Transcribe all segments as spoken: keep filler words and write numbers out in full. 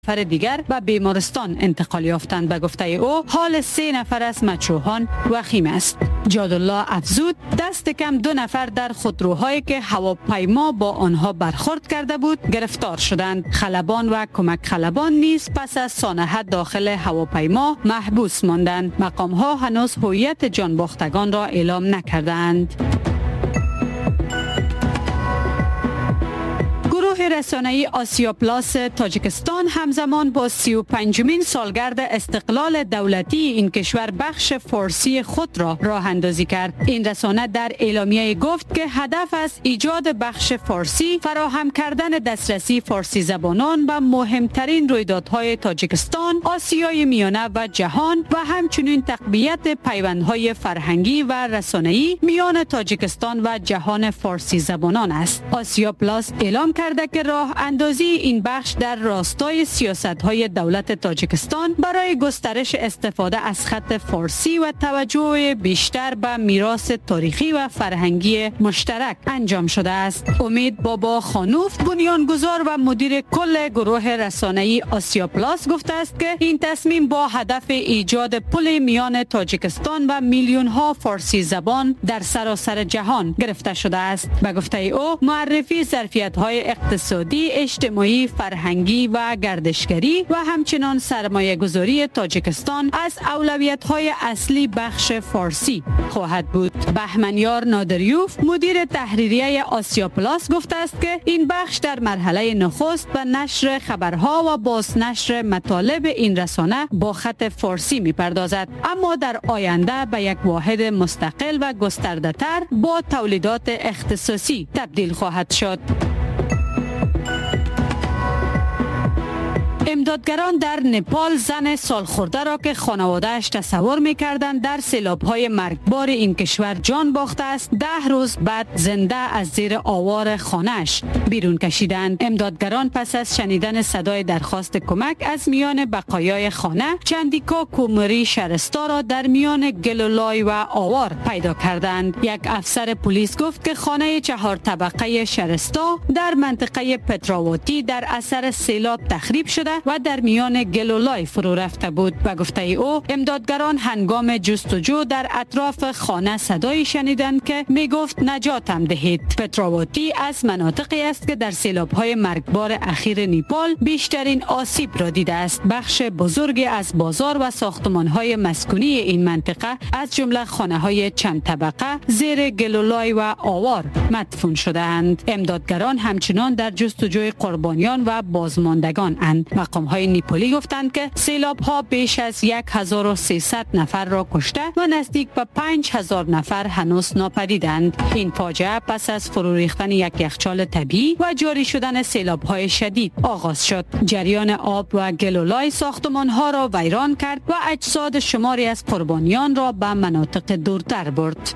نفر دیگر به بیمارستان انتقال یافتند. به گفته او حال سه نفر از مجروحان وخیم است. جادالله افزود دست کم دو نفر در خودروهایی که هواپیما با آنها برخورد کرده بود گرفتار شدند. خلبان و کمک خلبان نیز پس از سانحه داخل هواپیما محبوس ماندند. مقام ها هنوز هویت جانباختگان را اعلام نکردند. گروه رسانه‌ای آسیا پلاس تاجیکستان همزمان با سی و پنجمین سالگرد استقلال دولتی این کشور بخش فارسی خود را راه اندازی کرد. این رسانه در اعلامیه گفت که هدف از ایجاد بخش فارسی فراهم کردن دسترسی فارسی زبانان به مهمترین رویدادهای تاجیکستان، آسیای میانه و جهان و همچنین تقویت پیوندهای فرهنگی و رسانه‌ای میان تاجیکستان و جهان فارسی زبانان است. آسیا پلاس اعلام کرده که راه اندازی این بخش در راستای سیاست‌های دولت تاجیکستان برای گسترش استفاده از خط فارسی و توجه بیشتر به میراث تاریخی و فرهنگی مشترک انجام شده است. امید بابا خانوف، بنیانگذار و مدیر کل گروه رسانه‌ای آسیا پلاس گفته است که این تصمیم با هدف ایجاد پل میان تاجیکستان و میلیون ها فارسی زبان در سراسر جهان گرفته شده است. به گفته او معرفی ظرفیت‌های اقتصادی، اجتماعی، فرهنگی و گردشگری و همچنان سرمایه گذاری تاجیکستان از اولویت‌های اصلی بخش فارسی خواهد بود. بهمنیار نادریوف، مدیر تحریریه آسیا پلاس گفته است که این بخش در مرحله نخست به نشر خبرها و بازنشر مطالب این رسانه با خط فارسی می‌پردازد، اما در آینده به یک واحد مستقل و گسترده‌تر با تولیدات اختصاصی تبدیل خواهد شد. امدادگران در نپال زن سالخورده را که خانواده‌اش تصور می‌کردند در سیلاب‌های مرگبار این کشور جان باخته است، ده روز بعد زنده از زیر آوار خانه‌اش بیرون کشیدند. امدادگران پس از شنیدن صدای درخواست کمک از میان بقایای خانه، چندیکا کومری شرستا را در میان گلولای و آوار پیدا کردند. یک افسر پلیس گفت که خانه چهار طبقه شرستا در منطقه پتراواتی در اثر سیلاب تخریب شده و در میان گلولای فرو رفته بود. و گفته او امدادگران هنگام جستجو در اطراف خانه صدایی شنیدند که می گفت نجاتم دهید. پتراواتی از مناطقی است که در سیلاب‌های مرگبار اخیر نیپال بیشترین آسیب را دیده است. بخش بزرگی از بازار و ساختمان‌های مسکونی این منطقه از جمله خانه‌های چند طبقه زیر گلولای و آوار مدفون شده‌اند. امدادگران همچنان در جستجوی قربانیان و بازماندگان اند. مقام‌های نیپالی گفتند که سیلاب‌ها بیش از هزار و سیصد نفر را کشته و نزدیک به پنج هزار نفر هنوز ناپدیدند. این فاجعه پس از فرو ریختن یک یخچال طبیعی و جاری شدن سیلاب‌های شدید آغاز شد. جریان آب و گلولای ساختمان‌ها را ویران کرد و اجساد شماری از قربانیان را به مناطق دورتر برد.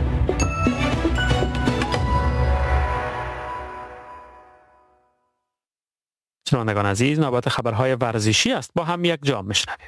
شنوندگان عزیز، نوبت خبرهای ورزشی است. با هم یک جام میشنویم.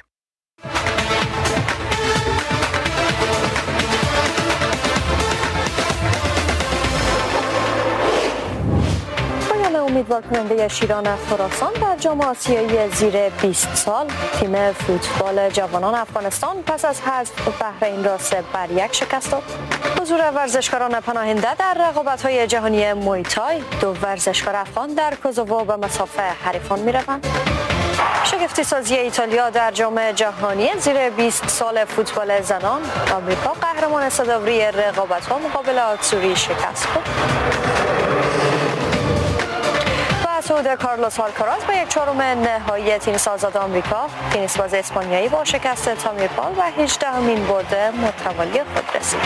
امیدوار کننده شیران خراسان در جام آسیایی زیر بیست سال، تیم فوتبال جوانان افغانستان پس از حذف بحرین را سه بر یک شکست داد. حضور ورزشکاران پناهنده در رقابت‌های جهانی مویتای، دو ورزشکار افغان در کوزوو به مصاف حریفان می‌روند. شگفتی سازی ایتالیا در جام جهانی زیر بیست سال فوتبال زنان، آمریکا قهرمان صداوری رقابت‌ها مقابل آتسوری شکست خورد. سعود کارلوس آلکاراز به یک چهارم نهایی تنیس آزاد آمریکا، تنیس باز اسپانیایی با شکست تامیر پال و هجدهمین برد متوالی خود رسید.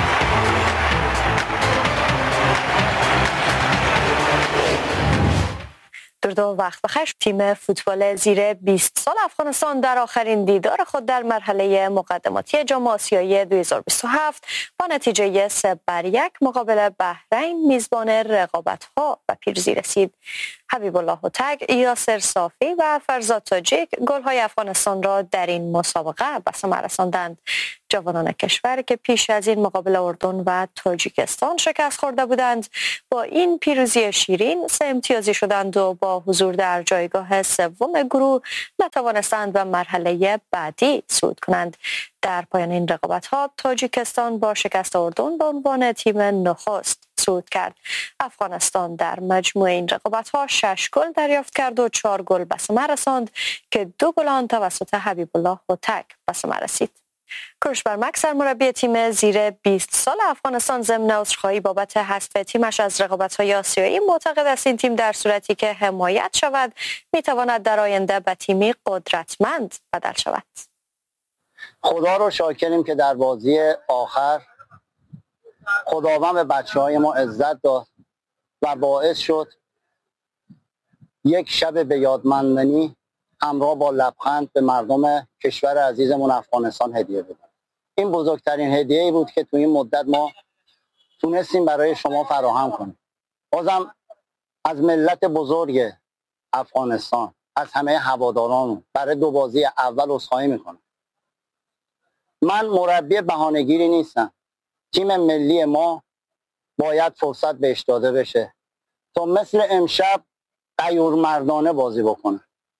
درود و وقت بخیر. تیم فوتبال زیر بیست سال افغانستان در آخرین دیدار خود در مرحله مقدماتی جام آسیایی دو هزار و بیست و هفت با نتیجه سه بر یک مقابل بحرین میزبان رقابت‌ها و پیروزی رسید. حبیب الله هوتک، یاسر صافی و فرزاد تاجیک گل‌های افغانستان را در این مسابقه به ثمر رساندند. جوانان کشور که پیش از این مقابل اردن و تاجیکستان شکست خورده بودند، با این پیروزی شیرین سه امتیازی شدند و با با حضور در جایگاه سوم گروه نتوانستند به مرحله بعدی صعود کنند. در پایان این رقابت‌ها تاجیکستان با شکست اردن به عنوان تیم نخست صعود کرد. افغانستان در مجموع این رقابت‌ها شش گل دریافت کرد و چهار گل به ثمر رساند که دو گل آن توسط حبیب الله هوتک به ثمر رسید. کوروش برمک سرمربی تیم زیر بیست سال افغانستان ضمن عذرخواهی بابت حذف تیمش از رقابت‌های آسیایی معتقد است این تیم در صورتی که حمایت شود می‌تواند در آینده به تیمی قدرتمند بدل شود. خدا رو شاکریم که در بازی آخر خداوند به بچه‌های ما عزت داد و باعث شد یک شب به یادماندنی همراه با لبخند به مردم کشور عزیزمون افغانستان هدیه بدیم. این بزرگترین هدیه‌ای بود که تو این مدت ما تونستیم برای شما فراهم کنیم. بازم از ملت بزرگ افغانستان، از همه هواداران برای دو بازی اول عذرخواهی میکنم. من مربی بهانه‌گیری نیستم. تیم ملی ما باید فرصت بهش داده بشه تا مثل امشب غیور مردانه بازی بکنه.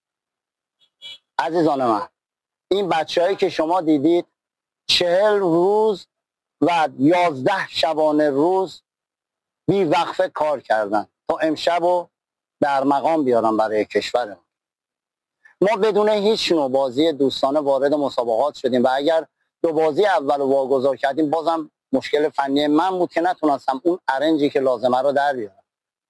عزیزان من، این بچه‌هایی که شما دیدید چهل روز و یازده شبانه روز بی وقفه کار کردن تا امشب رو در مقام بیارن برای کشورمون. ما بدون هیچ نوع بازی دوستانه وارد مسابقات شدیم و اگر دو بازی اول رو واگذار کردیم بازم مشکل فنی من بود که نتونستم اون ارنجی که لازمه رو در بیارم.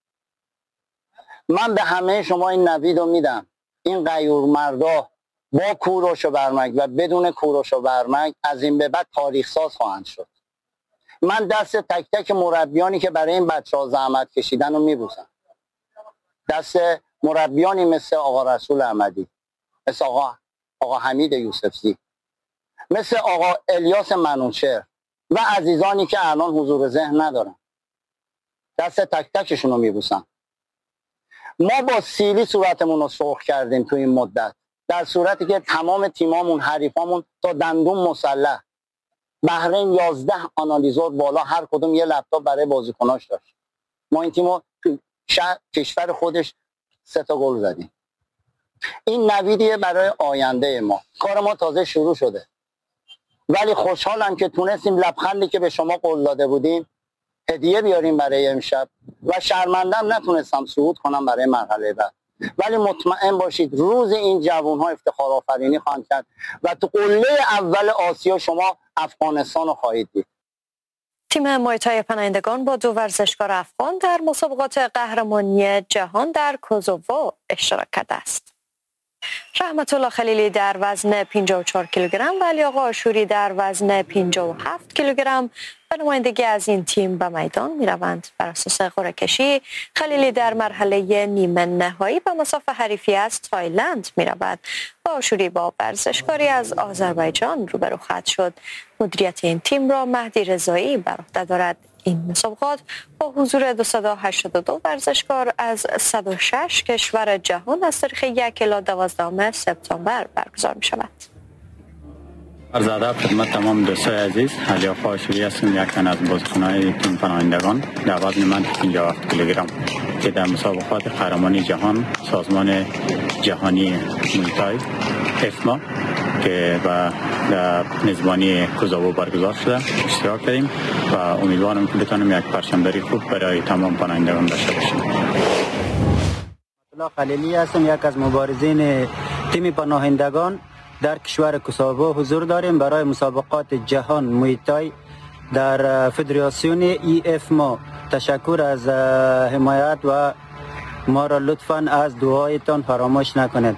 من به همه شما این نوید رو میدم، این غیور مردا با کوروش و برمک و بدون کوروش و برمک از این به بعد تاریخ ساز خواهند شد. من دست تک تک مربیانی که برای این بچه ها زحمت کشیدن رو میبوسم. دست مربیانی مثل آقا رسول احمدی، مثل آقا, آقا حمید یوسفزی، مثل آقا الیاس منوچهر و عزیزانی که الان حضور ذهن ندارن. دست تک تکشون رو میبوسم. ما با سیلی صورتمون رو سرخ کردیم تو این مدت، در صورتی که تمام تیمامون، حریفامون تا دندون مسلح. بحرین یازده آنالیزور بالا، هر کدوم یه لپتاپ برای بازیکناش داشت. ما این تیمو تو شهر کشور خودش سه تا گل زدیم. این نویدیه برای آینده ما. کار ما تازه شروع شده، ولی خوشحالم که تونستیم لبخندی که به شما قول داده بودیم هدیه بیاریم برای امشب و شرمندم نتونستم صعود کنم برای مرحله بعد. ولی مطمئن باشید روز این جوان‌ها افتخار آفرینی خواهند کرد و تو قله اول آسیا شما افغانستان رو خواهید دید. تیم مایتای پناهندگان با دو ورزشکار افغان در مسابقات قهرمانی جهان در کوزوو اشتراک کرده است. رحمت الله خلیلی در وزن پنجاه و چهار کیلوگرم و علی آقا آشوری در وزن پنجاه و هفت کیلوگرم به نمایندگی از این تیم به میدان می روند. بر اساس قرعه کشی خلیلی در مرحله نیمه نهایی به مصاف حریفی از تایلند می رود و آشوری با ورزشکاری از آذربایجان روبرو خواهد شد. مدیریت این تیم را مهدی رضایی بر عهده دارد. این مسابقات با حضور دویست و هشتاد و دو ورزشکار از صد و شش کشور جهان از تاریخ یک الی دوازده سپتامبر برگزار می شود. عرض ادب خدمت تمام دوستای عزیز. علی آقا آشوری هستم، یک تن از بازیکن‌های تیم پناهندگان در وزن من پنجاه و هفت کیلوگرم که در مسابقات قهرمانی جهان سازمان جهانی موی افما که و در میزبانی کوزوو برگزار شده اشتراک کردیم و امیدوارم که بتونیم یک پرچمداری خوب برای تمام پناهندگان داشته باشیم. الله خلیلی هستم، یک از مبارزین تیم پناهندگان در کشور کوزوو حضور داریم برای مسابقات جهان موی تای در فدراسیون ای اف ما. تشکر از حمایت و ما را لطفاً از دعایتان فراموش نکنید.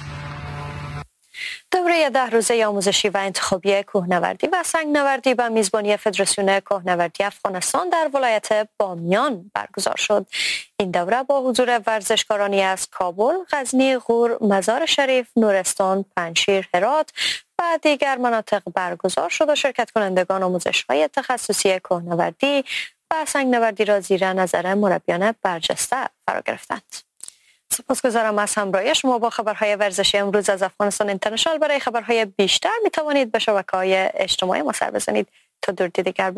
دوره ده روزه آموزشی و انتخابی کوهنوردی و سنگنوردی به میزبانی فدراسیون کوهنوردی افغانستان در ولایت بامیان برگزار شد. این دوره با حضور ورزشکارانی از کابل، غزنی، غور، مزار شریف، نورستان، پنجشیر، هرات و دیگر مناطق برگزار شد و شرکت کنندگان آموزش‌های تخصصی کوهنوردی و سنگنوردی را زیر نظر مربیان برجسته فرا گرفتند. سپاسگزارم از همراهی شما با خبرهای ورزشی امروز از افغانستان اینترنشنال. برای خبرهای بیشتر می توانید به شبکه‌های اجتماعی ما سر بزنید. تا درود دیگر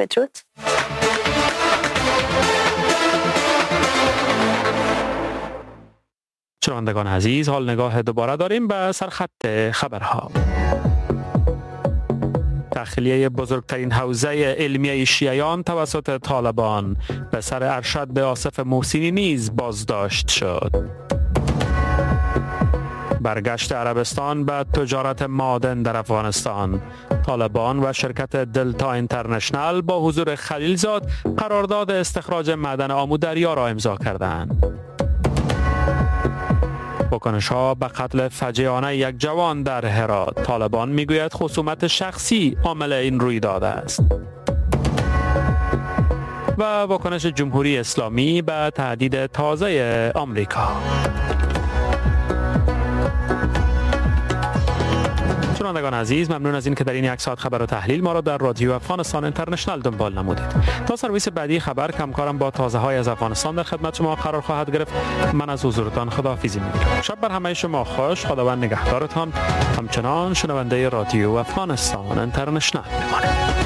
بدرود. شنوندگان عزیز، حال نگاه دوباره داریم به سرخط خبرها. تخلیه بزرگترین حوزه علمیه شیعیان توسط طالبان، به سر ارشد به آصف محسنی نیز بازداشت شد. برگشت عربستان به تجارت معدن در افغانستان، طالبان و شرکت دلتا اینترنشنل با حضور خلیلزاد قرارداد استخراج معدن آمودریا را امضا کردند. واکنش‌ها به قتل فجیعانه یک جوان در هرات، طالبان میگوید خصومت شخصی عامل این رویداد است. و واکنش جمهوری اسلامی به تهدید تازه آمریکا. شنوندگان عزیز، ممنون از این که در این یک ساعت خبر و تحلیل ما را در رادیو افغانستان اینترنشنال دنبال نمودید. تا سرویس بعدی خبر کمکارم با تازه های از افغانستان در خدمت شما قرار خواهد گرفت. من از حضورتان خداحافظی می‌گویم. شب بر همه شما خوش. خداوند نگهدارتان. همچنان شنونده رادیو افغانستان اینترنشنال بمانید.